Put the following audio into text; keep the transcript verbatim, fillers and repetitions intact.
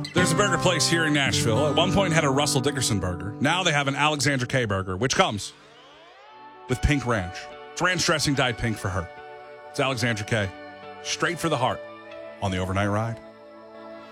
There's a burger place here in Nashville. At one point had a Russell Dickerson burger. Now they have an Alexandra K burger, which comes with pink ranch. It's ranch dressing dyed pink for her. It's Alexandra K. Straight for the heart on the overnight ride.